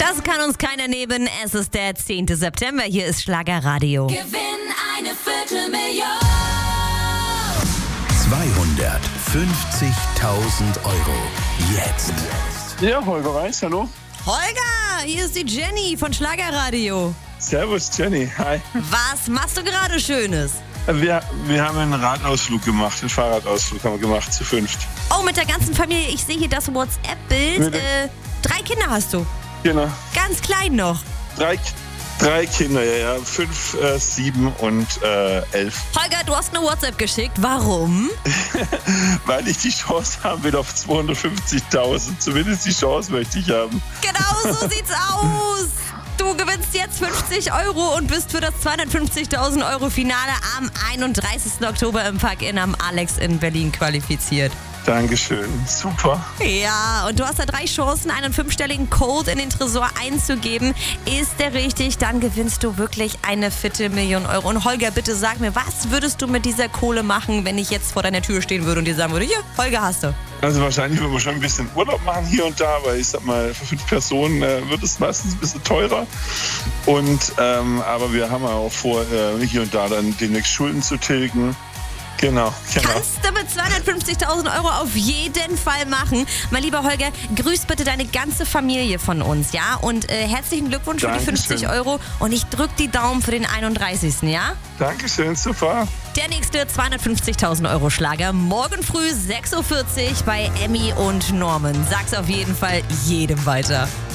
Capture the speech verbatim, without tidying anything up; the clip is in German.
Das kann uns keiner nehmen. Es ist der zehnte September. Hier ist Schlagerradio. Gewinn eine Viertelmillion. zweihundertfünfzigtausend Euro. Jetzt. Ja, Holger Reis, hallo. Holger, hier ist die Jenny von Schlagerradio. Servus, Jenny. Hi. Was machst du gerade Schönes? Wir, wir haben einen Radausflug gemacht, einen Fahrradausflug haben wir gemacht, zu fünft. Oh, mit der ganzen Familie. Ich sehe hier das WhatsApp-Bild. Mit- Äh, drei Kinder hast du. Genau. Ganz klein noch. Drei, drei Kinder, ja, ja. Fünf, äh, sieben und äh, elf. Holger, du hast eine WhatsApp geschickt. Warum? Weil ich die Chance haben will auf zweihundertfünfzigtausend. Zumindest die Chance möchte ich haben. Genau so sieht's aus. Du gewinnst jetzt fünfzig Euro und bist für das zweihundertfünfzigtausend Euro Finale am einunddreißigsten Oktober im Park-In am Alex in Berlin qualifiziert. Dankeschön. Super. Ja, und du hast da drei Chancen, einen fünfstelligen Code in den Tresor einzugeben. Ist der richtig, dann gewinnst du wirklich eine Viertelmillion Euro. Und Holger, bitte sag mir, was würdest du mit dieser Kohle machen, wenn ich jetzt vor deiner Tür stehen würde und dir sagen würde, hier, Holger, hast du. Also wahrscheinlich würden wir schon ein bisschen Urlaub machen hier und da, weil ich sag mal, für fünf Personen äh, wird es meistens ein bisschen teurer. Und ähm, aber wir haben ja auch vor, äh, hier und da dann demnächst Schulden zu tilgen. Genau, genau. Kannst du mit zweihundertfünfzigtausend Euro auf jeden Fall machen. Mein lieber Holger, grüß bitte deine ganze Familie von uns, ja? Und äh, herzlichen Glückwunsch für die Dankeschön. fünfzig Euro. Und ich drück die Daumen für den einunddreißigsten, ja? Dankeschön, super. Der nächste zweihundertfünfzigtausend Euro Schlager. Morgen früh sechs Uhr vierzig bei Emmy und Norman. Sag's auf jeden Fall jedem weiter.